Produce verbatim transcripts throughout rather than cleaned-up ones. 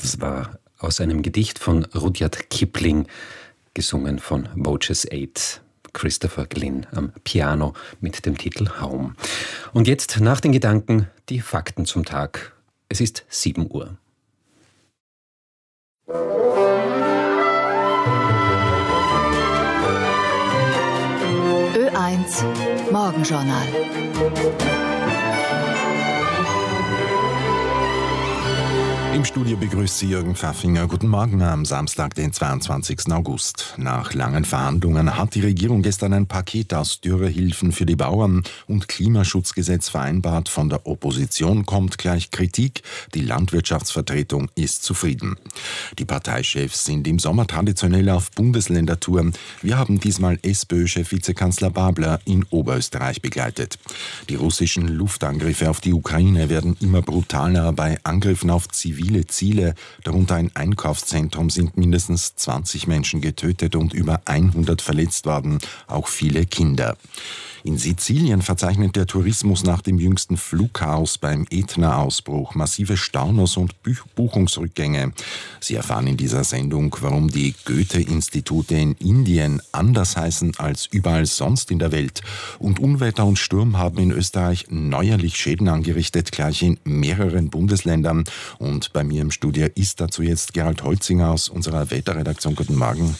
Das war aus einem Gedicht von Rudyard Kipling, gesungen von Voces Eight. Christopher Glynn am Piano mit dem Titel Home. Und jetzt nach den Gedanken die Fakten zum Tag. Es ist sieben Uhr. Ö eins Morgenjournal. Im Studio begrüßt Sie Jürgen Pfaffinger. Guten Morgen am Samstag, den zweiundzwanzigsten August. Nach langen Verhandlungen hat die Regierung gestern ein Paket aus Dürrehilfen für die Bauern und Klimaschutzgesetz vereinbart. Von der Opposition kommt gleich Kritik. Die Landwirtschaftsvertretung ist zufrieden. Die Parteichefs sind im Sommer traditionell auf Bundesländertour. Wir haben diesmal SPÖ-Chef Vizekanzler Babler in Oberösterreich begleitet. Die russischen Luftangriffe auf die Ukraine werden immer brutaler. Bei Angriffen auf zivile Ziele, darunter ein Einkaufszentrum, sind mindestens zwanzig Menschen getötet und über hundert verletzt worden, auch viele Kinder. In Sizilien verzeichnet der Tourismus nach dem jüngsten Flugchaos beim Ätna-Ausbruch massive Stornos und Buchungsrückgänge. Sie erfahren in dieser Sendung, warum die Goethe-Institute in Indien anders heißen als überall sonst in der Welt. Und Unwetter und Sturm haben in Österreich neuerlich Schäden angerichtet, gleich in mehreren Bundesländern. Und bei mir im Studio ist dazu jetzt Gerald Holzinger aus unserer Wetterredaktion. Guten Morgen.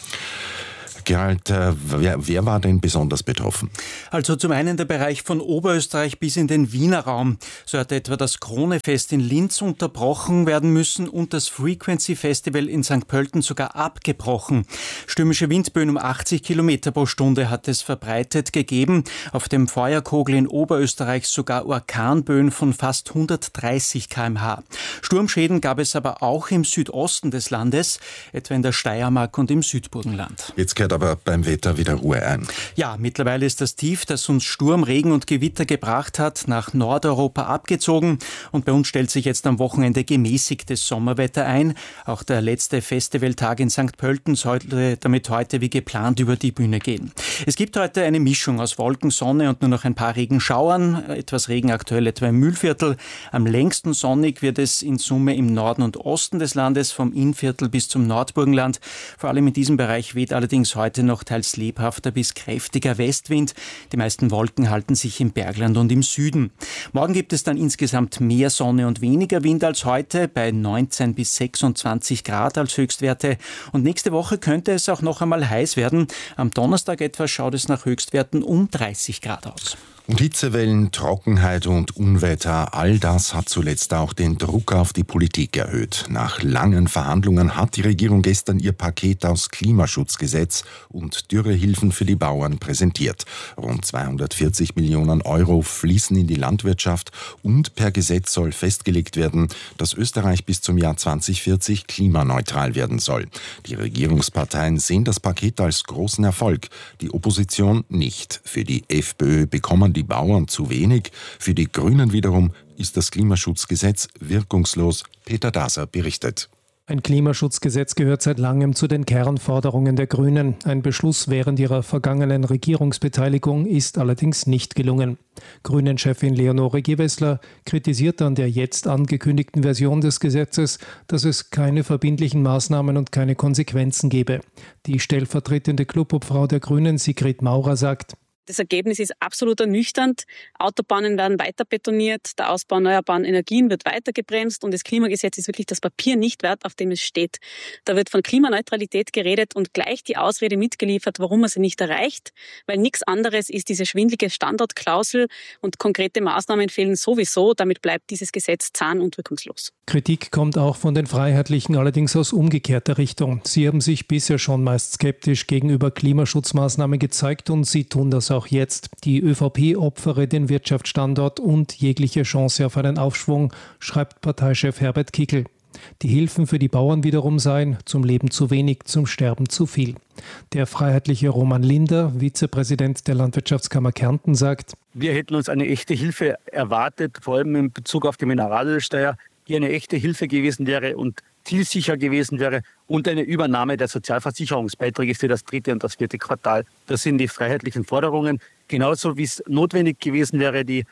Gerald, wer, wer war denn besonders betroffen? Also zum einen der Bereich von Oberösterreich bis in den Wiener Raum. So hat etwa das Kronefest in Linz unterbrochen werden müssen und das Frequency Festival in Sankt Pölten sogar abgebrochen. Stürmische Windböen um achtzig Kilometer pro Stunde hat es verbreitet gegeben. Auf dem Feuerkogel in Oberösterreich sogar Orkanböen von fast hundertdreißig Kilometer pro Stunde. Sturmschäden gab es aber auch im Südosten des Landes, etwa in der Steiermark und im Südburgenland. Jetzt kehrt aber beim Wetter wieder Ruhe ein. Ja, mittlerweile ist das Tief, das uns Sturm, Regen und Gewitter gebracht hat, nach Nordeuropa abgezogen und bei uns stellt sich jetzt am Wochenende gemäßigtes Sommerwetter ein. Auch der letzte Festivaltag in Sankt Pölten sollte damit heute wie geplant über die Bühne gehen. Es gibt heute eine Mischung aus Wolken, Sonne und nur noch ein paar Regenschauern. Etwas Regen aktuell etwa im Mühlviertel. Am längsten sonnig wird es in Summe im Norden und Osten des Landes, vom Innviertel bis zum Nordburgenland. Vor allem in diesem Bereich weht allerdings heute Heute noch teils lebhafter bis kräftiger Westwind. Die meisten Wolken halten sich im Bergland und im Süden. Morgen gibt es dann insgesamt mehr Sonne und weniger Wind als heute, bei neunzehn bis sechsundzwanzig Grad als Höchstwerte. Und nächste Woche könnte es auch noch einmal heiß werden. Am Donnerstag etwa schaut es nach Höchstwerten um dreißig Grad aus. Und Hitzewellen, Trockenheit und Unwetter, all das hat zuletzt auch den Druck auf die Politik erhöht. Nach langen Verhandlungen hat die Regierung gestern ihr Paket aus Klimaschutzgesetz und Dürrehilfen für die Bauern präsentiert. Rund zweihundertvierzig Millionen Euro fließen in die Landwirtschaft und per Gesetz soll festgelegt werden, dass Österreich bis zum Jahr zweitausendvierzig klimaneutral werden soll. Die Regierungsparteien sehen das Paket als großen Erfolg, die Opposition nicht. Für die FPÖ bekommen die Bauern zu wenig. Für die Grünen wiederum ist das Klimaschutzgesetz wirkungslos. Peter Daser berichtet. Ein Klimaschutzgesetz gehört seit langem zu den Kernforderungen der Grünen. Ein Beschluss während ihrer vergangenen Regierungsbeteiligung ist allerdings nicht gelungen. Grünen-Chefin Leonore Gewessler kritisiert an der jetzt angekündigten Version des Gesetzes, dass es keine verbindlichen Maßnahmen und keine Konsequenzen gebe. Die stellvertretende Clubobfrau der Grünen, Sigrid Maurer, sagt: Das Ergebnis ist absolut ernüchternd. Autobahnen werden weiter betoniert, der Ausbau erneuerbarer Energien wird weiter gebremst und das Klimagesetz ist wirklich das Papier nicht wert, auf dem es steht. Da wird von Klimaneutralität geredet und gleich die Ausrede mitgeliefert, warum man sie nicht erreicht, weil nichts anderes ist diese schwindelige Standortklausel und konkrete Maßnahmen fehlen sowieso. Damit bleibt dieses Gesetz zahn- und wirkungslos. Kritik kommt auch von den Freiheitlichen, allerdings aus umgekehrter Richtung. Sie haben sich bisher schon meist skeptisch gegenüber Klimaschutzmaßnahmen gezeigt und sie tun das auch jetzt. Die ÖVP opfere den Wirtschaftsstandort und jegliche Chance auf einen Aufschwung, schreibt Parteichef Herbert Kickl. Die Hilfen für die Bauern wiederum seien zum Leben zu wenig, zum Sterben zu viel. Der freiheitliche Roman Linder, Vizepräsident der Landwirtschaftskammer Kärnten, sagt: Wir hätten uns eine echte Hilfe erwartet, vor allem in Bezug auf die Mineralölsteuer, die eine echte Hilfe gewesen wäre und zielsicher gewesen wäre, und eine Übernahme der Sozialversicherungsbeiträge für das dritte und das vierte Quartal. Das sind die freiheitlichen Forderungen. Genauso wie es notwendig gewesen wäre, die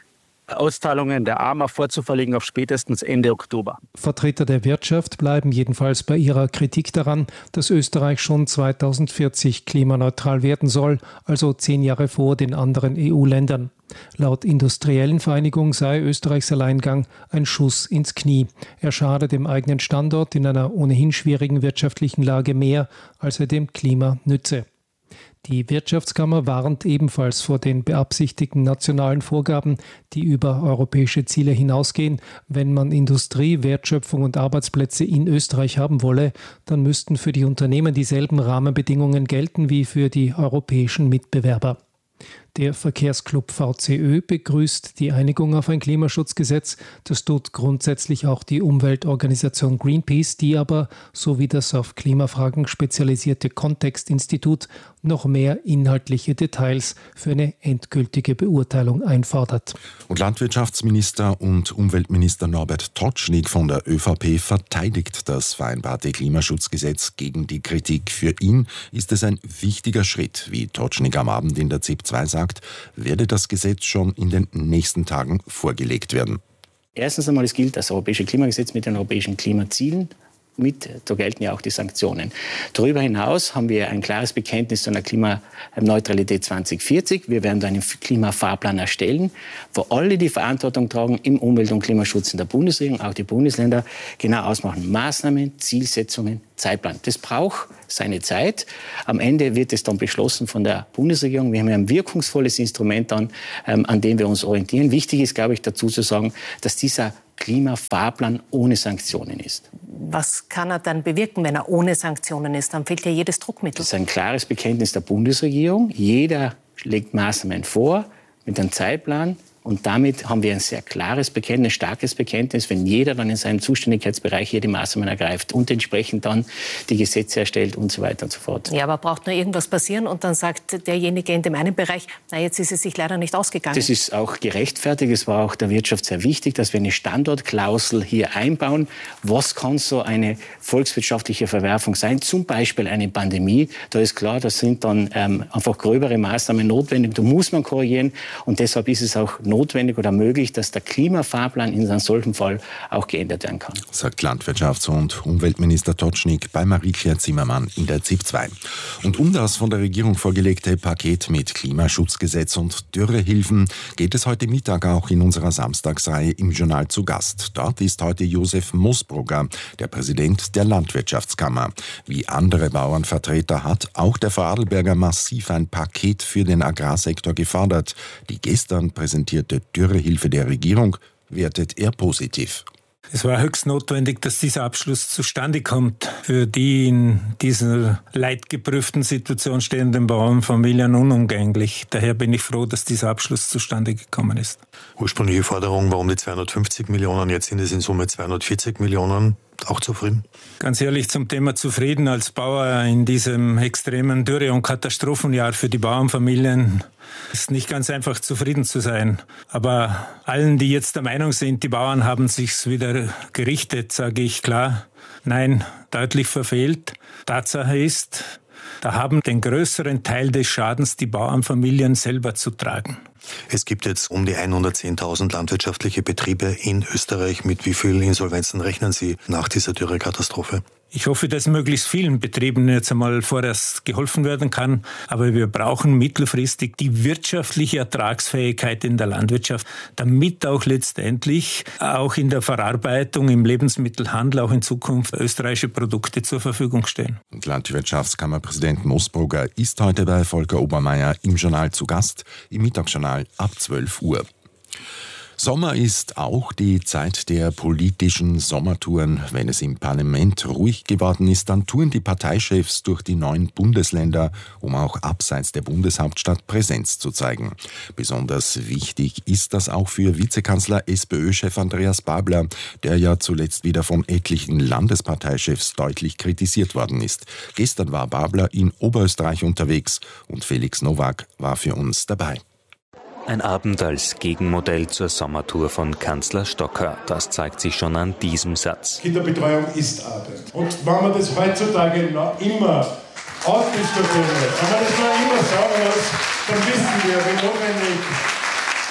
Auszahlungen der A M A vorzuverlegen auf spätestens Ende Oktober. Vertreter der Wirtschaft bleiben jedenfalls bei ihrer Kritik daran, dass Österreich schon zweitausendvierzig klimaneutral werden soll, also zehn Jahre vor den anderen E U-Ländern. Laut Industriellen Vereinigung sei Österreichs Alleingang ein Schuss ins Knie. Er schade dem eigenen Standort in einer ohnehin schwierigen wirtschaftlichen Lage mehr, als er dem Klima nütze. Die Wirtschaftskammer warnt ebenfalls vor den beabsichtigten nationalen Vorgaben, die über europäische Ziele hinausgehen. Wenn man Industrie, Wertschöpfung und Arbeitsplätze in Österreich haben wolle, dann müssten für die Unternehmen dieselben Rahmenbedingungen gelten wie für die europäischen Mitbewerber. Der Verkehrsclub V C Ö begrüßt die Einigung auf ein Klimaschutzgesetz. Das tut grundsätzlich auch die Umweltorganisation Greenpeace, die aber, so wie das auf Klimafragen spezialisierte Kontext-Institut, noch mehr inhaltliche Details für eine endgültige Beurteilung einfordert. Und Landwirtschaftsminister und Umweltminister Norbert Totschnig von der ÖVP verteidigt das vereinbarte Klimaschutzgesetz gegen die Kritik. Für ihn ist es ein wichtiger Schritt. Wie Totschnig am Abend in der Z I P zwei sagt, werde das Gesetz schon in den nächsten Tagen vorgelegt werden. Erstens einmal, es gilt das europäische Klimagesetz mit den europäischen Klimazielen. Mit, da gelten ja auch die Sanktionen. Darüber hinaus haben wir ein klares Bekenntnis zu einer Klimaneutralität zwanzig vierzig. Wir werden einen Klimafahrplan erstellen, wo alle die Verantwortung tragen im Umwelt- und Klimaschutz in der Bundesregierung, auch die Bundesländer, genau ausmachen. Maßnahmen, Zielsetzungen, Zeitplan. Das braucht seine Zeit. Am Ende wird es dann beschlossen von der Bundesregierung. Wir haben ja ein wirkungsvolles Instrument an, ähm, an dem wir uns orientieren. Wichtig ist, glaube ich, dazu zu sagen, dass dieser Klimafahrplan ohne Sanktionen ist. Was kann er dann bewirken, wenn er ohne Sanktionen ist? Dann fehlt ja jedes Druckmittel. Das ist ein klares Bekenntnis der Bundesregierung. Jeder legt Maßnahmen vor mit einem Zeitplan. Und damit haben wir ein sehr klares Bekenntnis, starkes Bekenntnis, wenn jeder dann in seinem Zuständigkeitsbereich hier die Maßnahmen ergreift und entsprechend dann die Gesetze erstellt und so weiter und so fort. Ja, aber braucht nur irgendwas passieren und dann sagt derjenige in dem einen Bereich, na, jetzt ist es sich leider nicht ausgegangen. Das ist auch gerechtfertigt. Es war auch der Wirtschaft sehr wichtig, dass wir eine Standortklausel hier einbauen. Was kann so eine volkswirtschaftliche Verwerfung sein? Zum Beispiel eine Pandemie. Da ist klar, da sind dann ähm, einfach gröbere Maßnahmen notwendig. Da muss man korrigieren und deshalb ist es auch notwendig oder möglich, dass der Klimafahrplan in einem solchen Fall auch geändert werden kann. Sagt Landwirtschafts- und Umweltminister Totschnig bei Marie-Claire Zimmermann in der Z I P zwei. Und um das von der Regierung vorgelegte Paket mit Klimaschutzgesetz und Dürrehilfen geht es heute Mittag auch in unserer Samstagsreihe im Journal zu Gast. Dort ist heute Josef Moosbrugger, der Präsident der Landwirtschaftskammer. Wie andere Bauernvertreter hat auch der Vorarlberger massiv ein Paket für den Agrarsektor gefordert. Die gestern präsentierte Dürrehilfe der Regierung wertet er positiv. Es war höchst notwendig, dass dieser Abschluss zustande kommt. Für die in dieser leidgeprüften Situation stehenden Bauernfamilien unumgänglich. Daher bin ich froh, dass dieser Abschluss zustande gekommen ist. Ursprüngliche Forderung war um die zweihundertfünfzig Millionen, jetzt sind es in Summe zweihundertvierzig Millionen. Auch zufrieden? Ganz ehrlich, zum Thema zufrieden als Bauer in diesem extremen Dürre- und Katastrophenjahr für die Bauernfamilien ist nicht ganz einfach zufrieden zu sein. Aber allen, die jetzt der Meinung sind, die Bauern haben sich's wieder gerichtet, sage ich klar, nein, deutlich verfehlt. Tatsache ist, da haben den größeren Teil des Schadens die Bauernfamilien selber zu tragen. Es gibt jetzt um die hundertzehntausend landwirtschaftliche Betriebe in Österreich. Mit wie vielen Insolvenzen rechnen Sie nach dieser Dürrekatastrophe? Ich hoffe, dass möglichst vielen Betrieben jetzt einmal vorerst geholfen werden kann. Aber wir brauchen mittelfristig die wirtschaftliche Ertragsfähigkeit in der Landwirtschaft, damit auch letztendlich auch in der Verarbeitung, im Lebensmittelhandel auch in Zukunft österreichische Produkte zur Verfügung stehen. Und Landwirtschaftskammerpräsident Moosbrugger ist heute bei Volker Obermeier im Journal zu Gast, im Mittagsjournal ab zwölf Uhr. Sommer ist auch die Zeit der politischen Sommertouren. Wenn es im Parlament ruhig geworden ist, dann touren die Parteichefs durch die neuen Bundesländer, um auch abseits der Bundeshauptstadt Präsenz zu zeigen. Besonders wichtig ist das auch für Vizekanzler SPÖ-Chef Andreas Babler, der ja zuletzt wieder von etlichen Landesparteichefs deutlich kritisiert worden ist. Gestern war Babler in Oberösterreich unterwegs und Felix Nowak war für uns dabei. Ein Abend als Gegenmodell zur Sommertour von Kanzler Stocker. Das zeigt sich schon an diesem Satz. Kinderbetreuung ist Arbeit. Und wenn man das heutzutage noch immer ausdiskutieren wird, wenn man das noch immer sagen muss, dann wissen wir, wie notwendig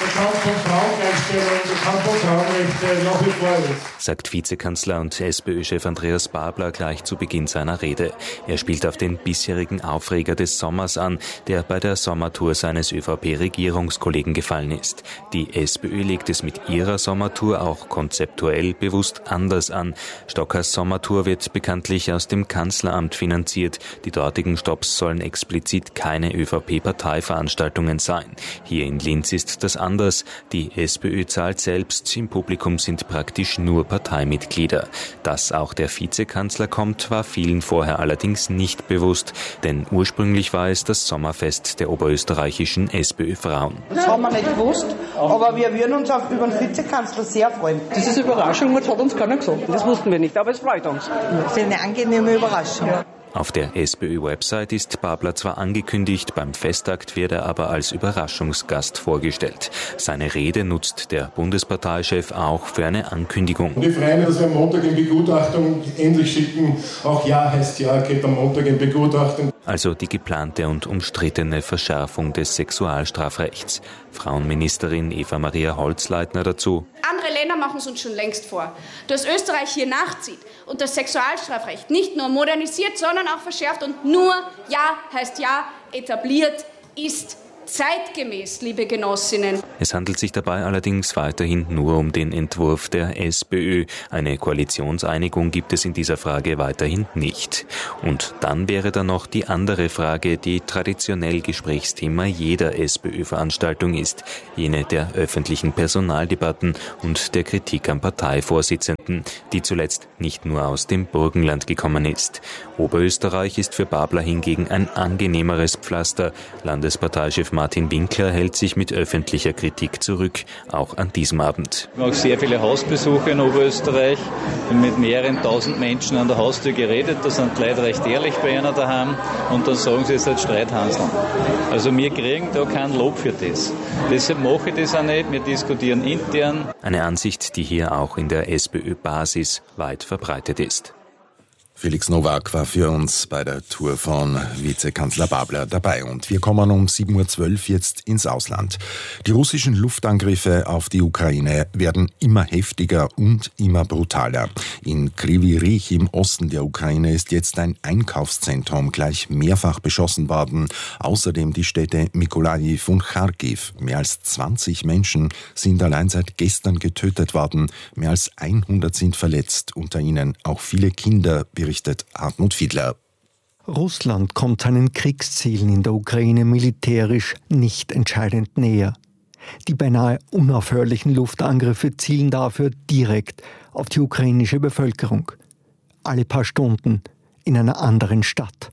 der Kampf um Frauengleichstellung, der Kampf um Frauenrechte nach wie vor ist. Sagt Vizekanzler und SPÖ-Chef Andreas Babler gleich zu Beginn seiner Rede. Er spielt auf den bisherigen Aufreger des Sommers an, der bei der Sommertour seines ÖVP-Regierungskollegen gefallen ist. Die SPÖ legt es mit ihrer Sommertour auch konzeptuell bewusst anders an. Stockers Sommertour wird bekanntlich aus dem Kanzleramt finanziert. Die dortigen Stopps sollen explizit keine ÖVP-Parteiveranstaltungen sein. Hier in Linz ist das anders. Die SPÖ zahlt selbst. Im Publikum sind praktisch nur Parteimitglieder. Dass auch der Vizekanzler kommt, war vielen vorher allerdings nicht bewusst. Denn ursprünglich war es das Sommerfest der oberösterreichischen SPÖ-Frauen. Das haben wir nicht gewusst, aber wir würden uns auch über den Vizekanzler sehr freuen. Das ist eine Überraschung, das hat uns keiner gesagt. Das wussten wir nicht, aber es freut uns. Das ist eine angenehme Überraschung. Ja. Auf der SPÖ-Website ist Babler zwar angekündigt, beim Festakt wird er aber als Überraschungsgast vorgestellt. Seine Rede nutzt der Bundesparteichef auch für eine Ankündigung. Und ich freue mich, dass wir am Montag in Begutachtung endlich schicken. Auch Ja heißt Ja, geht am Montag in Begutachtung. Also die geplante und umstrittene Verschärfung des Sexualstrafrechts. Frauenministerin Eva-Maria Holzleitner dazu. Andere Länder machen es uns schon längst vor. Dass Österreich hier nachzieht und das Sexualstrafrecht nicht nur modernisiert, sondern auch verschärft und nur Ja heißt Ja etabliert ist zeitgemäß, liebe Genossinnen. Es handelt sich dabei allerdings weiterhin nur um den Entwurf der SPÖ. Eine Koalitionseinigung gibt es in dieser Frage weiterhin nicht. Und dann wäre da noch die andere Frage, die traditionell Gesprächsthema jeder SPÖ-Veranstaltung ist, jene der öffentlichen Personaldebatten und der Kritik am Parteivorsitzenden, die zuletzt nicht nur aus dem Burgenland gekommen ist. Oberösterreich ist für Babler hingegen ein angenehmeres Pflaster. Landesparteichef Martin Winkler hält sich mit öffentlicher Kritik zurück, auch an diesem Abend. Ich mache sehr viele Hausbesuche in Oberösterreich, bin mit mehreren tausend Menschen an der Haustür geredet, da sind die Leute recht ehrlich bei einer daheim und dann sagen sie, es ist Streithanseln. Also wir kriegen da kein Lob für das. Deshalb mache ich das auch nicht, wir diskutieren intern. Eine Ansicht, die hier auch in der SPÖ-Basis weit verbreitet ist. Felix Nowak war für uns bei der Tour von Vizekanzler Babler dabei. Und wir kommen um sieben Uhr zwölf jetzt ins Ausland. Die russischen Luftangriffe auf die Ukraine werden immer heftiger und immer brutaler. In Kryvyi Rih im Osten der Ukraine ist jetzt ein Einkaufszentrum gleich mehrfach beschossen worden. Außerdem die Städte Mykolajiw und Charkiw. Mehr als zwanzig Menschen sind allein seit gestern getötet worden. Mehr als hundert sind verletzt, unter ihnen auch viele Kinder, berichtet Hartmut Fiedler. Russland kommt seinen Kriegszielen in der Ukraine militärisch nicht entscheidend näher. Die beinahe unaufhörlichen Luftangriffe zielen dafür direkt auf die ukrainische Bevölkerung. Alle paar Stunden in einer anderen Stadt.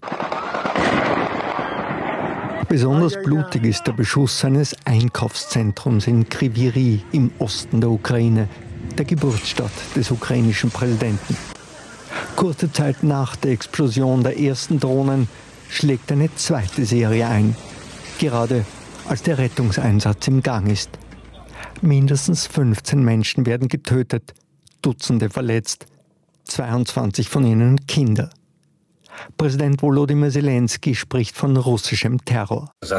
Besonders blutig ist der Beschuss eines Einkaufszentrums in Kryvyi Rih im Osten der Ukraine, der Geburtsstadt des ukrainischen Präsidenten. Kurze Zeit nach der Explosion der ersten Drohnen schlägt eine zweite Serie ein, gerade als der Rettungseinsatz im Gang ist. Mindestens fünfzehn Menschen werden getötet, Dutzende verletzt, zweiundzwanzig von ihnen Kinder. Präsident Volodymyr Zelensky spricht von russischem Terror. Es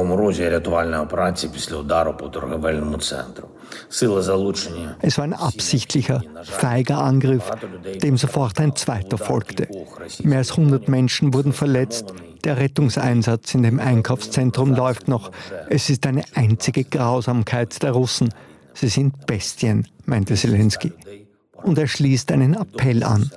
war ein absichtlicher, feiger Angriff, dem sofort ein zweiter folgte. Mehr als hundert Menschen wurden verletzt. Der Rettungseinsatz in dem Einkaufszentrum läuft noch. Es ist eine einzige Grausamkeit der Russen. Sie sind Bestien, meinte Zelensky. Und er schließt einen Appell an.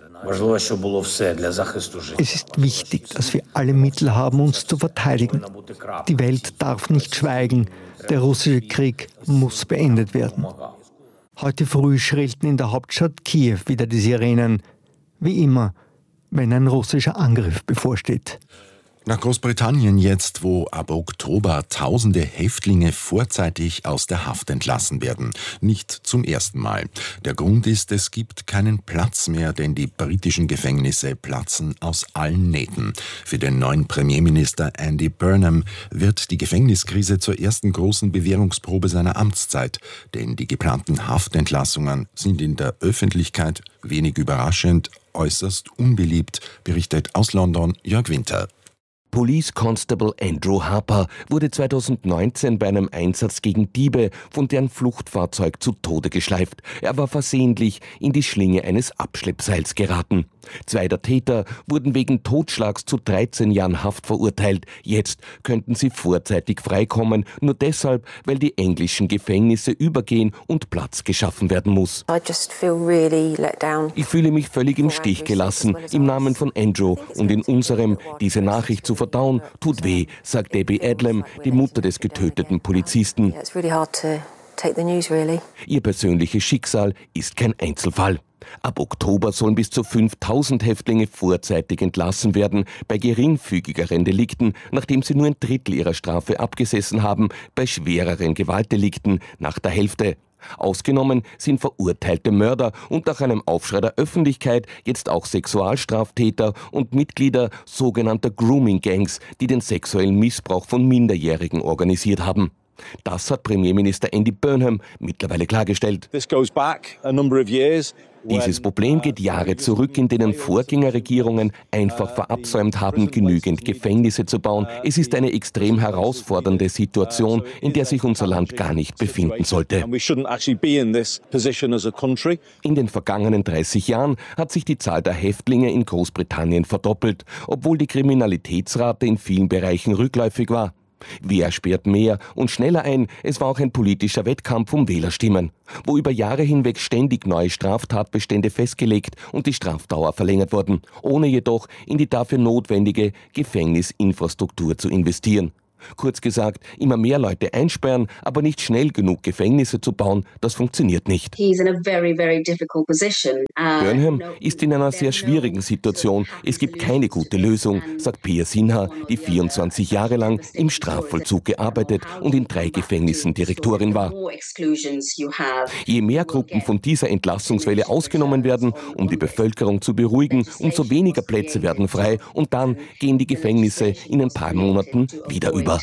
Es ist wichtig, dass wir alle Mittel haben, uns zu verteidigen. Die Welt darf nicht schweigen. Der russische Krieg muss beendet werden. Heute früh schrillten in der Hauptstadt Kiew wieder die Sirenen. Wie immer, wenn ein russischer Angriff bevorsteht. Nach Großbritannien jetzt, wo ab Oktober tausende Häftlinge vorzeitig aus der Haft entlassen werden. Nicht zum ersten Mal. Der Grund ist, es gibt keinen Platz mehr, denn die britischen Gefängnisse platzen aus allen Nähten. Für den neuen Premierminister Andy Burnham wird die Gefängniskrise zur ersten großen Bewährungsprobe seiner Amtszeit. Denn die geplanten Haftentlassungen sind in der Öffentlichkeit, wenig überraschend, äußerst unbeliebt, berichtet aus London Jörg Winter. Police Constable Andrew Harper wurde zweitausendneunzehn bei einem Einsatz gegen Diebe von deren Fluchtfahrzeug zu Tode geschleift. Er war versehentlich in die Schlinge eines Abschleppseils geraten. Zwei der Täter wurden wegen Totschlags zu dreizehn Jahren Haft verurteilt. Jetzt könnten sie vorzeitig freikommen, nur deshalb, weil die englischen Gefängnisse übergehen und Platz geschaffen werden muss. Ich fühle mich völlig im Stich gelassen, im Namen von Andrew und in unserem. Diese Nachricht zu verdauen, tut weh, sagt Debbie Adlam, die Mutter des getöteten Polizisten. Ihr persönliches Schicksal ist kein Einzelfall. Ab Oktober sollen bis zu fünftausend Häftlinge vorzeitig entlassen werden, bei geringfügigeren Delikten, nachdem sie nur ein Drittel ihrer Strafe abgesessen haben, bei schwereren Gewaltdelikten nach der Hälfte. Ausgenommen sind verurteilte Mörder und nach einem Aufschrei der Öffentlichkeit jetzt auch Sexualstraftäter und Mitglieder sogenannter Grooming-Gangs, die den sexuellen Missbrauch von Minderjährigen organisiert haben. Das hat Premierminister Andy Burnham mittlerweile klargestellt. Dieses Problem geht Jahre zurück, in denen Vorgängerregierungen einfach verabsäumt haben, genügend Gefängnisse zu bauen. Es ist eine extrem herausfordernde Situation, in der sich unser Land gar nicht befinden sollte. In den vergangenen dreißig Jahren hat sich die Zahl der Häftlinge in Großbritannien verdoppelt, obwohl die Kriminalitätsrate in vielen Bereichen rückläufig war. Wer sperrt mehr und schneller ein? Es war auch ein politischer Wettkampf um Wählerstimmen, wo über Jahre hinweg ständig neue Straftatbestände festgelegt und die Strafdauer verlängert wurden, ohne jedoch in die dafür notwendige Gefängnisinfrastruktur zu investieren. Kurz gesagt, immer mehr Leute einsperren, aber nicht schnell genug Gefängnisse zu bauen, das funktioniert nicht. Burnham ist in einer sehr schwierigen Situation. Es gibt keine gute Lösung, sagt Pia Sinha, die vierundzwanzig Jahre lang im Strafvollzug gearbeitet und in drei Gefängnissen Direktorin war. Je mehr Gruppen von dieser Entlassungswelle ausgenommen werden, um die Bevölkerung zu beruhigen, umso weniger Plätze werden frei und dann gehen die Gefängnisse in ein paar Monaten wieder über.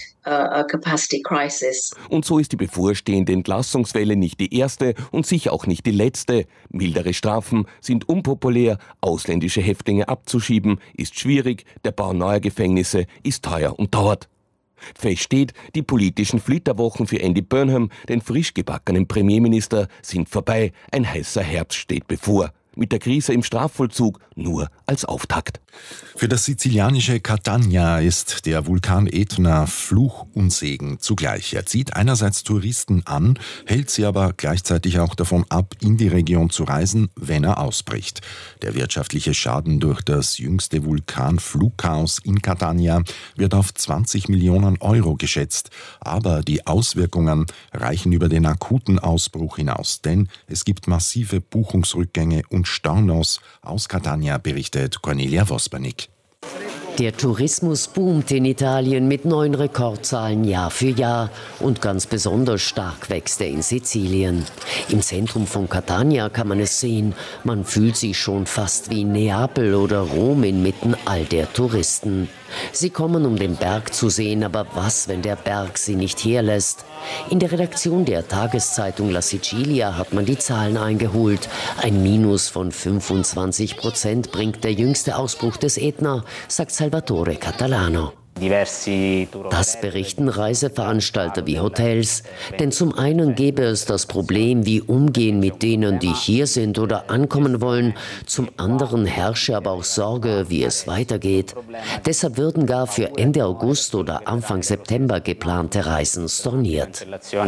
Und so ist die bevorstehende Entlassungswelle nicht die erste und sicher auch nicht die letzte. Mildere Strafen sind unpopulär, ausländische Häftlinge abzuschieben ist schwierig, der Bau neuer Gefängnisse ist teuer und dauert. Fest steht, die politischen Flitterwochen für Andy Burnham, den frisch gebackenen Premierminister, sind vorbei. Ein heißer Herbst steht bevor. Mit der Krise im Strafvollzug nur als Auftakt. Für das sizilianische Catania ist der Vulkan Etna Fluch und Segen zugleich. Er zieht einerseits Touristen an, hält sie aber gleichzeitig auch davon ab, in die Region zu reisen, wenn er ausbricht. Der wirtschaftliche Schaden durch das jüngste Vulkanflugchaos in Catania wird auf zwanzig Millionen Euro geschätzt. Aber die Auswirkungen reichen über den akuten Ausbruch hinaus, denn es gibt massive Buchungsrückgänge und Stornos. Aus Catania berichtet Cornelia Vospernik. Der Tourismus boomt in Italien mit neuen Rekordzahlen Jahr für Jahr und ganz besonders stark wächst er in Sizilien. Im Zentrum von Catania kann man es sehen, man fühlt sich schon fast wie in Neapel oder Rom inmitten all der Touristen. Sie kommen, um den Berg zu sehen, aber was, wenn der Berg sie nicht herlässt? In der Redaktion der Tageszeitung La Sicilia hat man die Zahlen eingeholt. Ein Minus von fünfundzwanzig Prozent bringt der jüngste Ausbruch des Etna, sagt Salvatore Catalano. Das berichten Reiseveranstalter wie Hotels. Denn zum einen gäbe es das Problem, wie umgehen mit denen, die hier sind oder ankommen wollen. Zum anderen herrsche aber auch Sorge, wie es weitergeht. Deshalb würden gar für Ende August oder Anfang September geplante Reisen storniert.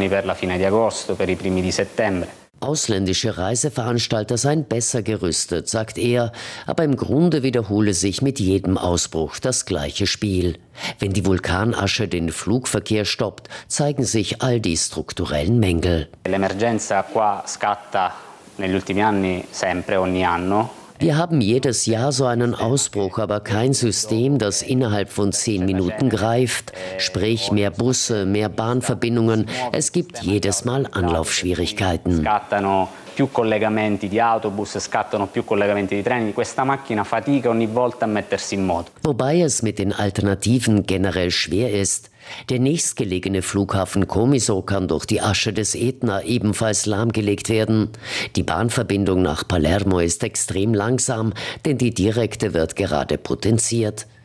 Ausländische Reiseveranstalter seien besser gerüstet, sagt er, aber im Grunde wiederhole sich mit jedem Ausbruch das gleiche Spiel. Wenn die Vulkanasche den Flugverkehr stoppt, zeigen sich all die strukturellen Mängel. L'emergenza qua scatta negli ultimi anni sempre ogni anno. Wir haben jedes Jahr so einen Ausbruch, aber kein System, das innerhalb von zehn Minuten greift. Sprich, mehr Busse, mehr Bahnverbindungen. Es gibt jedes Mal Anlaufschwierigkeiten. Più collegamenti di autobus, scattano più collegamenti di treni. Questa macchina fatica ogni volta a mettersi in moto. Wobei es mit den Alternativen generell schwer ist. Der nächstgelegene Flughafen Comiso kann durch die Asche des Etna ebenfalls lahmgelegt werden. Die Bahnverbindung nach Palermo ist extrem langsam, denn die direkte wird gerade potenziert.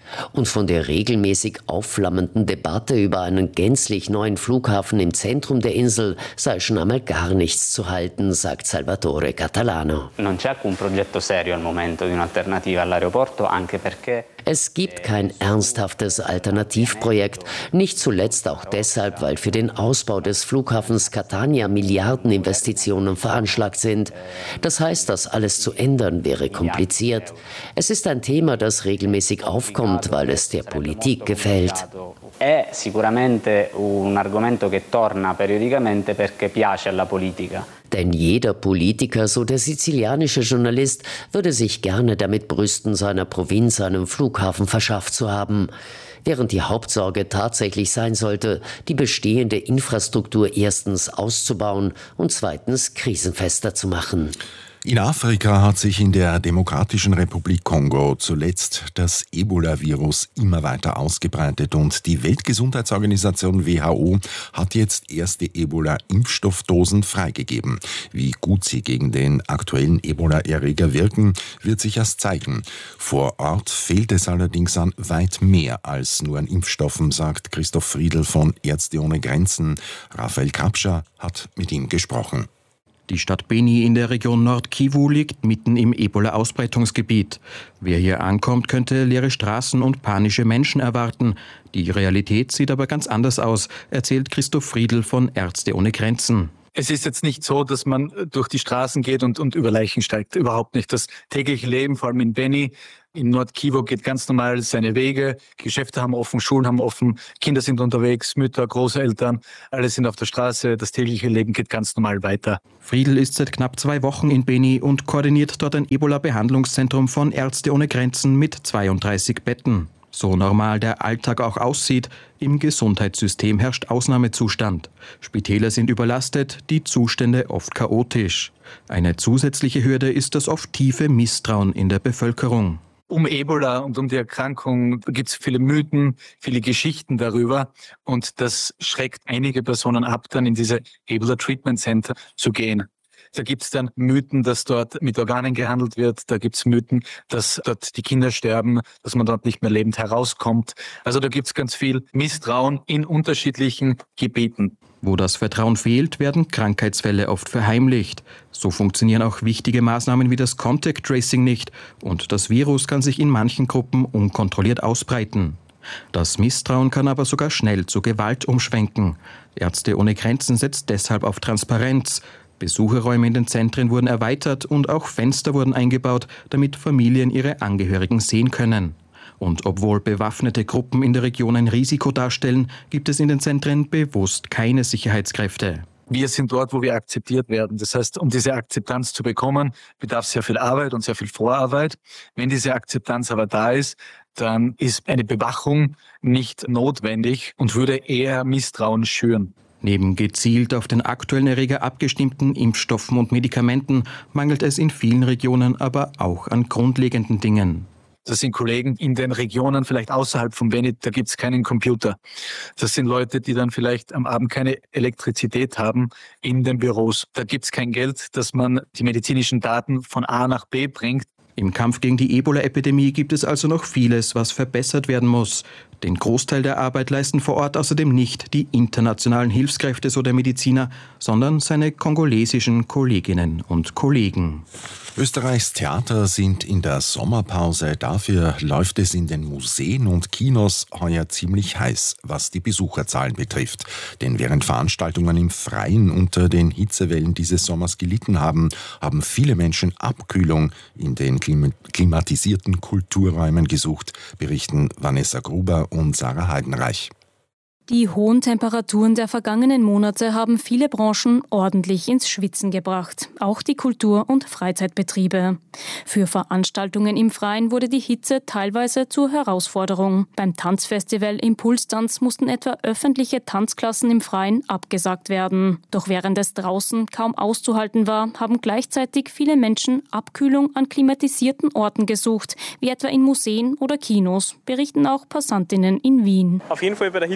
Und von der regelmäßig aufflammenden Debatte über einen gänzlich neuen Flughafen im Zentrum der Insel sei schon einmal gar nichts zu halten, sagt Salvatore Catalano. Non c'è un progetto serio al momento di un'alternativa all'aeroporto, anche perché es gibt kein ernsthaftes Alternativprojekt, nicht zuletzt auch deshalb, weil für den Ausbau des Flughafens Catania Milliardeninvestitionen veranschlagt sind. Das heißt, das alles zu ändern wäre kompliziert. Es ist ein Thema, das regelmäßig aufkommt, weil es der Politik gefällt. È sicuramente un argomento che torna periodicamente perché piace alla politica. Denn jeder Politiker, so der sizilianische Journalist, würde sich gerne damit brüsten, seiner Provinz einen Flughafen verschafft zu haben. Während die Hauptsorge tatsächlich sein sollte, die bestehende Infrastruktur erstens auszubauen und zweitens krisenfester zu machen. In Afrika hat sich in der Demokratischen Republik Kongo zuletzt das Ebola-Virus immer weiter ausgebreitet und die Weltgesundheitsorganisation W H O hat jetzt erste Ebola-Impfstoffdosen freigegeben. Wie gut sie gegen den aktuellen Ebola-Erreger wirken, wird sich erst zeigen. Vor Ort fehlt es allerdings an weit mehr als nur an Impfstoffen, sagt Christoph Friedl von Ärzte ohne Grenzen. Raphael Kapscher hat mit ihm gesprochen. Die Stadt Beni in der Region Nord-Kivu liegt mitten im Ebola-Ausbreitungsgebiet. Wer hier ankommt, könnte leere Straßen und panische Menschen erwarten. Die Realität sieht aber ganz anders aus, erzählt Christoph Friedl von Ärzte ohne Grenzen. Es ist jetzt nicht so, dass man durch die Straßen geht und, und über Leichen steigt. Überhaupt nicht. Das tägliche Leben, vor allem in Beni, in Nord-Kivu, geht ganz normal seine Wege. Geschäfte haben offen, Schulen haben offen, Kinder sind unterwegs, Mütter, Großeltern, alle sind auf der Straße. Das tägliche Leben geht ganz normal weiter. Friedl ist seit knapp zwei Wochen in Beni und koordiniert dort ein Ebola-Behandlungszentrum von Ärzte ohne Grenzen mit zweiunddreißig Betten. So normal der Alltag auch aussieht, im Gesundheitssystem herrscht Ausnahmezustand. Spitäler sind überlastet, die Zustände oft chaotisch. Eine zusätzliche Hürde ist das oft tiefe Misstrauen in der Bevölkerung. Um Ebola und um die Erkrankung gibt es viele Mythen, viele Geschichten darüber und das schreckt einige Personen ab, dann in diese Ebola Treatment Center zu gehen. Da gibt es dann Mythen, dass dort mit Organen gehandelt wird. Da gibt es Mythen, dass dort die Kinder sterben, dass man dort nicht mehr lebend herauskommt. Also da gibt es ganz viel Misstrauen in unterschiedlichen Gebieten. Wo das Vertrauen fehlt, werden Krankheitsfälle oft verheimlicht. So funktionieren auch wichtige Maßnahmen wie das Contact Tracing nicht. Und das Virus kann sich in manchen Gruppen unkontrolliert ausbreiten. Das Misstrauen kann aber sogar schnell zu Gewalt umschwenken. Ärzte ohne Grenzen setzt deshalb auf Transparenz. Besucherräume in den Zentren wurden erweitert und auch Fenster wurden eingebaut, damit Familien ihre Angehörigen sehen können. Und obwohl bewaffnete Gruppen in der Region ein Risiko darstellen, gibt es in den Zentren bewusst keine Sicherheitskräfte. Wir sind dort, wo wir akzeptiert werden. Das heißt, um diese Akzeptanz zu bekommen, bedarf sehr viel Arbeit und sehr viel Vorarbeit. Wenn diese Akzeptanz aber da ist, dann ist eine Bewachung nicht notwendig und würde eher Misstrauen schüren. Neben gezielt auf den aktuellen Erreger abgestimmten Impfstoffen und Medikamenten mangelt es in vielen Regionen aber auch an grundlegenden Dingen. Das sind Kollegen in den Regionen, vielleicht außerhalb von Beni, da gibt es keinen Computer. Das sind Leute, die dann vielleicht am Abend keine Elektrizität haben in den Büros. Da gibt es kein Geld, dass man die medizinischen Daten von A nach B bringt. Im Kampf gegen die Ebola-Epidemie gibt es also noch vieles, was verbessert werden muss. Den Großteil der Arbeit leisten vor Ort außerdem nicht die internationalen Hilfskräfte, so der Mediziner, sondern seine kongolesischen Kolleginnen und Kollegen. Österreichs Theater sind in der Sommerpause. Dafür läuft es in den Museen und Kinos heuer ziemlich heiß, was die Besucherzahlen betrifft. Denn während Veranstaltungen im Freien unter den Hitzewellen dieses Sommers gelitten haben, haben viele Menschen Abkühlung in den klimatisierten Kulturräumen gesucht, berichten Vanessa Gruber und Sarah Heidenreich. Die hohen Temperaturen der vergangenen Monate haben viele Branchen ordentlich ins Schwitzen gebracht, auch die Kultur- und Freizeitbetriebe. Für Veranstaltungen im Freien wurde die Hitze teilweise zur Herausforderung. Beim Tanzfestival Impulstanz mussten etwa öffentliche Tanzklassen im Freien abgesagt werden. Doch während es draußen kaum auszuhalten war, haben gleichzeitig viele Menschen Abkühlung an klimatisierten Orten gesucht, wie etwa in Museen oder Kinos, berichten auch Passantinnen in Wien. Auf jeden Fall bei der Hitze ist es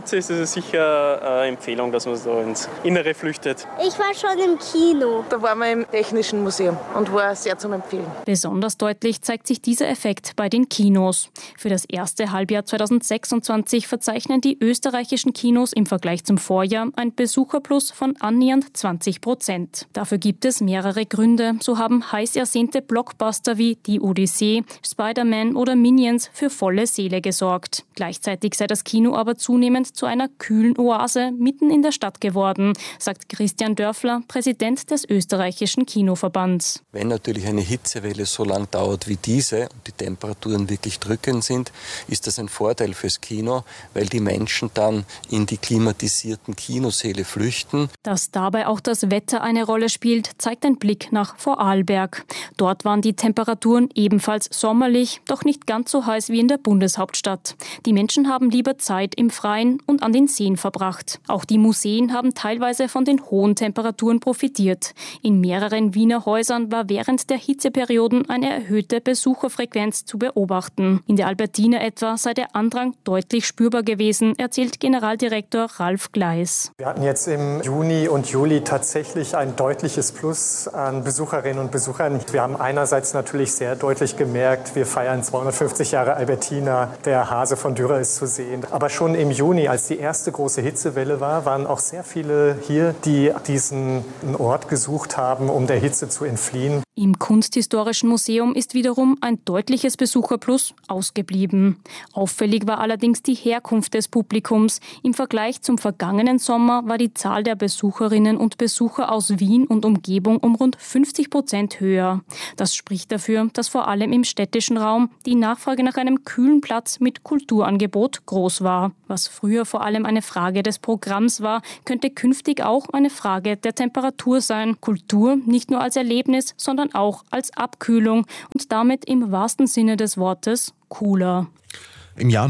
es sicher eine Empfehlung, dass man so ins Innere flüchtet. Ich war schon im Kino. Da waren wir im Technischen Museum und war sehr zum Empfehlen. Besonders deutlich zeigt sich dieser Effekt bei den Kinos. Für das erste Halbjahr zweitausendsechsundzwanzig verzeichnen die österreichischen Kinos im Vergleich zum Vorjahr ein Besucherplus von annähernd zwanzig Prozent. Dafür gibt es mehrere Gründe. So haben heiß ersehnte Blockbuster wie Die Odyssee, Spider-Man oder Minions für volle Seele gesorgt. Gleichzeitig sei das Kino aber zunehmend zu einer kühlen Oase mitten in der Stadt geworden, sagt Christian Dörfler, Präsident des österreichischen Kinoverbands. Wenn natürlich eine Hitzewelle so lang dauert wie diese und die Temperaturen wirklich drückend sind, ist das ein Vorteil fürs Kino, weil die Menschen dann in die klimatisierten Kinosäle flüchten. Dass dabei auch das Wetter eine Rolle spielt, zeigt ein Blick nach Vorarlberg. Dort waren die Temperaturen ebenfalls sommerlich, doch nicht ganz so heiß wie in der Bundeshauptstadt. Die Menschen haben lieber Zeit im Freien und an den Seen verbracht. Auch die Museen haben teilweise von den hohen Temperaturen profitiert. In mehreren Wiener Häusern war während der Hitzeperioden eine erhöhte Besucherfrequenz zu beobachten. In der Albertina etwa sei der Andrang deutlich spürbar gewesen, erzählt Generaldirektor Ralf Gleis. Wir hatten jetzt im Juni und Juli tatsächlich ein deutliches Plus an Besucherinnen und Besuchern. Wir haben einerseits natürlich sehr deutlich gemerkt, wir feiern zweihundertfünfzig Jahre Albertina, der Hase von Dürer ist zu sehen. Aber schon im Juni, als die erste große Hitzewelle war, waren auch sehr viele hier, die diesen Ort gesucht haben, um der Hitze zu entfliehen. Im Kunsthistorischen Museum ist wiederum ein deutliches Besucherplus ausgeblieben. Auffällig war allerdings die Herkunft des Publikums. Im Vergleich zum vergangenen Sommer war die Zahl der Besucherinnen und Besucher aus Wien und Umgebung um rund fünfzig Prozent höher. Das spricht dafür, dass vor allem im städtischen Raum die Nachfrage nach einem kühlen Platz mit Kulturangebot groß war. Was früher vor allem eine Frage des Programms war, könnte künftig auch eine Frage der Temperatur sein. Kultur nicht nur als Erlebnis, sondern auch als Abkühlung und damit im wahrsten Sinne des Wortes cooler. Im Jahr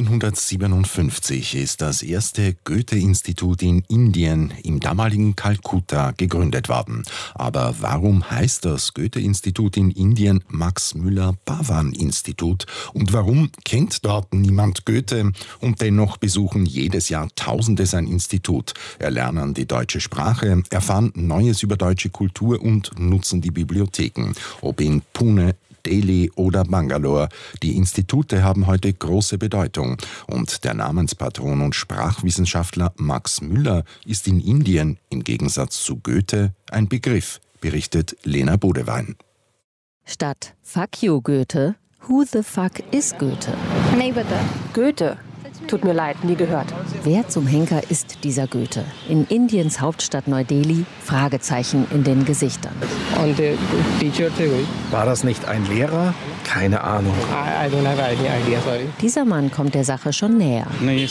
neunzehnhundertsiebenundfünfzig ist das erste Goethe-Institut in Indien, im damaligen Kalkutta, gegründet worden. Aber warum heißt das Goethe-Institut in Indien Max-Müller-Pavan-Institut? Und warum kennt dort niemand Goethe? Und dennoch besuchen jedes Jahr Tausende sein Institut, erlernen die deutsche Sprache, erfahren Neues über deutsche Kultur und nutzen die Bibliotheken. Ob in Pune, Delhi oder Bangalore. Die Institute haben heute große Bedeutung. Und der Namenspatron und Sprachwissenschaftler Max Müller ist in Indien im Gegensatz zu Goethe ein Begriff, berichtet Lena Bodewein. Statt Fuck you Goethe, who the fuck is Goethe? Nee, bitte. Goethe. Tut mir leid, nie gehört. Wer zum Henker ist dieser Goethe? In Indiens Hauptstadt Neu-Delhi, Fragezeichen in den Gesichtern. Und der Teacher, war das nicht ein Lehrer? Keine Ahnung. I, I don't have any idea, sorry. Dieser Mann kommt der Sache schon näher.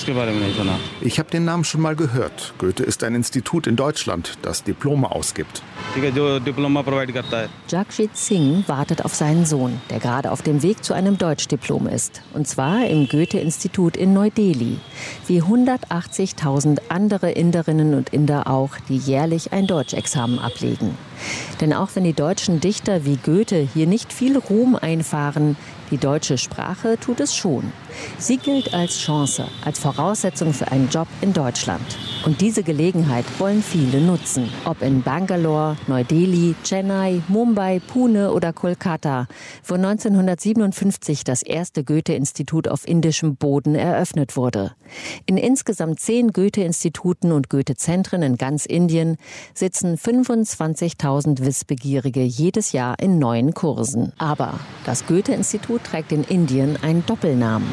Ich habe den Namen schon mal gehört. Goethe ist ein Institut in Deutschland, das Diplome ausgibt. Jagjit Singh wartet auf seinen Sohn, der gerade auf dem Weg zu einem Deutschdiplom ist. Und zwar im Goethe-Institut in Neu-Delhi. Wie hundertachtzigtausend andere Inderinnen und Inder auch, die jährlich ein Deutschexamen ablegen. Denn auch wenn die deutschen Dichter wie Goethe hier nicht viel Ruhm einfahren, die deutsche Sprache tut es schon. Sie gilt als Chance, als Voraussetzung für einen Job in Deutschland. Und diese Gelegenheit wollen viele nutzen. Ob in Bangalore, Neu-Delhi, Chennai, Mumbai, Pune oder Kolkata, wo neunzehnhundertsiebenundfünfzig das erste Goethe-Institut auf indischem Boden eröffnet wurde. In insgesamt zehn Goethe-Instituten und Goethe-Zentren in ganz Indien sitzen fünfundzwanzigtausend Wissbegierige jedes Jahr in neuen Kursen. Aber das Goethe-Institut trägt in Indien einen Doppelnamen.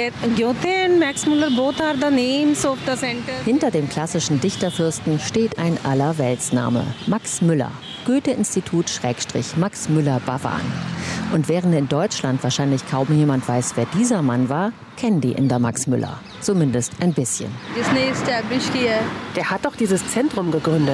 Hinter dem klassischen Dichterfürsten steht ein Allerweltsname, Max Müller. Goethe-Institut Schrägstrich Max Müller-Pavan. Und während in Deutschland wahrscheinlich kaum jemand weiß, wer dieser Mann war, kennen die Inder Max Müller. Zumindest ein bisschen. Der hat doch dieses Zentrum gegründet.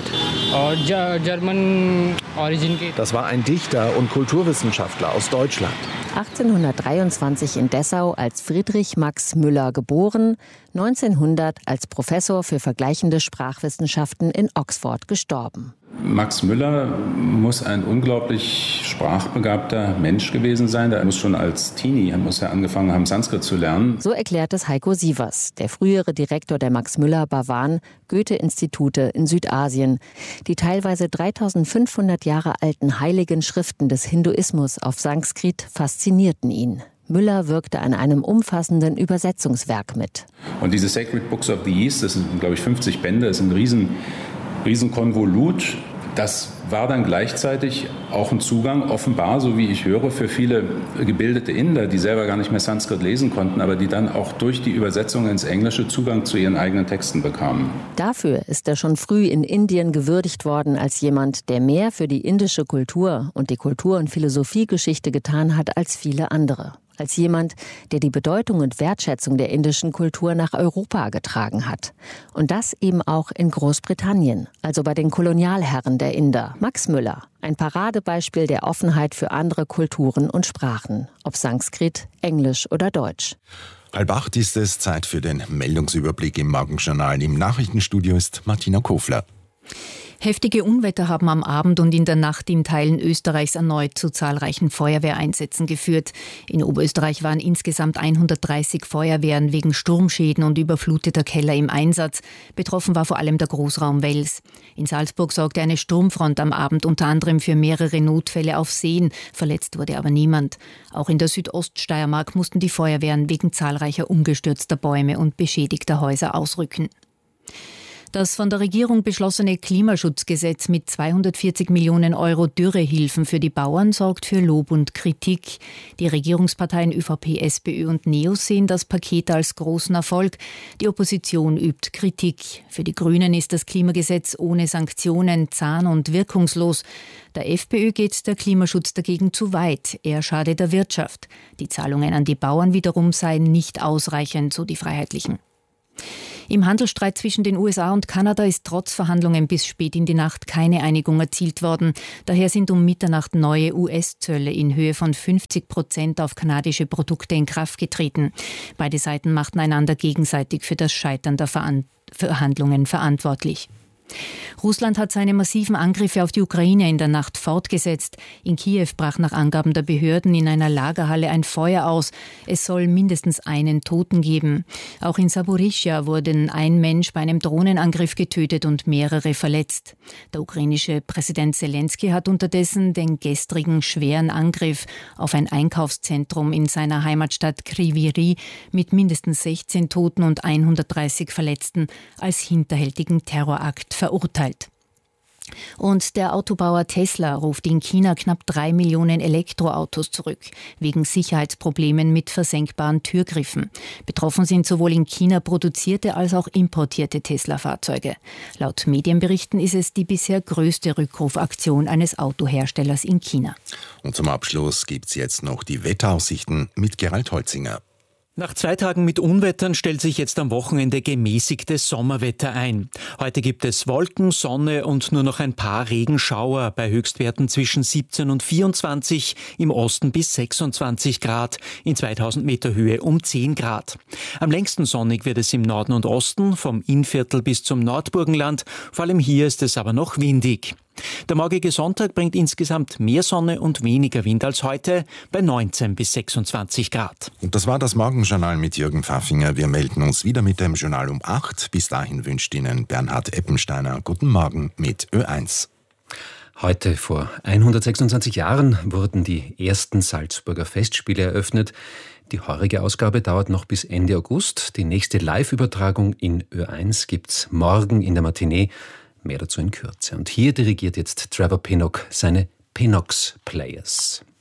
Das war ein Dichter und Kulturwissenschaftler aus Deutschland. achtzehnhundertdreiundzwanzig in Dessau als Friedrich Max Müller geboren, neunzehnhundert als Professor für vergleichende Sprachwissenschaften in Oxford gestorben. Max Müller muss ein unglaublich sprachbegabter Mensch gewesen sein. Der muss schon als Teenie, muss er angefangen haben, Sanskrit zu lernen. So erklärt es Heiko Sievers, der frühere Direktor der Max-Müller-Bhavan Goethe-Institute in Südasien. Die teilweise dreitausendfünfhundert Jahre alten heiligen Schriften des Hinduismus auf Sanskrit faszinierten ihn. Müller wirkte an einem umfassenden Übersetzungswerk mit. Und diese Sacred Books of the East, das sind, glaube ich, fünfzig Bände, das ist ein riesen, riesen Konvolut. Das war dann gleichzeitig auch ein Zugang, offenbar, so wie ich höre, für viele gebildete Inder, die selber gar nicht mehr Sanskrit lesen konnten, aber die dann auch durch die Übersetzung ins Englische Zugang zu ihren eigenen Texten bekamen. Dafür ist er schon früh in Indien gewürdigt worden als jemand, der mehr für die indische Kultur und die Kultur- und Philosophiegeschichte getan hat als viele andere. Als jemand, der die Bedeutung und Wertschätzung der indischen Kultur nach Europa getragen hat. Und das eben auch in Großbritannien, also bei den Kolonialherren der Inder. Max Müller, ein Paradebeispiel der Offenheit für andere Kulturen und Sprachen, ob Sanskrit, Englisch oder Deutsch. Halb acht ist es, Zeit für den Meldungsüberblick im Morgenjournal. Im Nachrichtenstudio ist Martina Kofler. Heftige Unwetter haben am Abend und in der Nacht in Teilen Österreichs erneut zu zahlreichen Feuerwehreinsätzen geführt. In Oberösterreich waren insgesamt hundertdreißig Feuerwehren wegen Sturmschäden und überfluteter Keller im Einsatz. Betroffen war vor allem der Großraum Wels. In Salzburg sorgte eine Sturmfront am Abend unter anderem für mehrere Notfälle auf Seen. Verletzt wurde aber niemand. Auch in der Südoststeiermark mussten die Feuerwehren wegen zahlreicher umgestürzter Bäume und beschädigter Häuser ausrücken. Das von der Regierung beschlossene Klimaschutzgesetz mit zweihundertvierzig Millionen Euro Dürrehilfen für die Bauern sorgt für Lob und Kritik. Die Regierungsparteien ÖVP, SPÖ und NEOS sehen das Paket als großen Erfolg. Die Opposition übt Kritik. Für die Grünen ist das Klimagesetz ohne Sanktionen zahn- und wirkungslos. Der FPÖ geht der Klimaschutz dagegen zu weit. Er schade der Wirtschaft. Die Zahlungen an die Bauern wiederum seien nicht ausreichend, so die Freiheitlichen. Im Handelsstreit zwischen den U S A und Kanada ist trotz Verhandlungen bis spät in die Nacht keine Einigung erzielt worden. Daher sind um Mitternacht neue U S-Zölle in Höhe von fünfzig Prozent auf kanadische Produkte in Kraft getreten. Beide Seiten machten einander gegenseitig für das Scheitern der Verhandlungen verantwortlich. Russland hat seine massiven Angriffe auf die Ukraine in der Nacht fortgesetzt. In Kiew brach nach Angaben der Behörden in einer Lagerhalle ein Feuer aus. Es soll mindestens einen Toten geben. Auch in Saporischschja wurden ein Mensch bei einem Drohnenangriff getötet und mehrere verletzt. Der ukrainische Präsident Selenskyj hat unterdessen den gestrigen schweren Angriff auf ein Einkaufszentrum in seiner Heimatstadt Kryvyi Rih mit mindestens sechzehn Toten und hundertdreißig Verletzten als hinterhältigen Terrorakt verurteilt. Und der Autobauer Tesla ruft in China knapp drei Millionen Elektroautos zurück, wegen Sicherheitsproblemen mit versenkbaren Türgriffen. Betroffen sind sowohl in China produzierte als auch importierte Tesla-Fahrzeuge. Laut Medienberichten ist es die bisher größte Rückrufaktion eines Autoherstellers in China. Und zum Abschluss gibt es jetzt noch die Wetteraussichten mit Gerald Holzinger. Nach zwei Tagen mit Unwettern stellt sich jetzt am Wochenende gemäßigtes Sommerwetter ein. Heute gibt es Wolken, Sonne und nur noch ein paar Regenschauer bei Höchstwerten zwischen siebzehn und vierundzwanzig, im Osten bis sechsundzwanzig Grad, in zweitausend Meter Höhe um zehn Grad. Am längsten sonnig wird es im Norden und Osten, vom Innviertel bis zum Nordburgenland. Vor allem hier ist es aber noch windig. Der morgige Sonntag bringt insgesamt mehr Sonne und weniger Wind als heute, bei neunzehn bis sechsundzwanzig Grad. Und das war das Morgenjournal mit Jürgen Pfaffinger. Wir melden uns wieder mit dem Journal um acht. Bis dahin wünscht Ihnen Bernhard Eppensteiner guten Morgen mit Ö eins. Heute vor hundertsechsundzwanzig Jahren wurden die ersten Salzburger Festspiele eröffnet. Die heurige Ausgabe dauert noch bis Ende August. Die nächste Live-Übertragung in Ö eins gibt's morgen in der Matinee. Mehr dazu in Kürze. Und hier dirigiert jetzt Trevor Pinnock seine Pinnock's Players.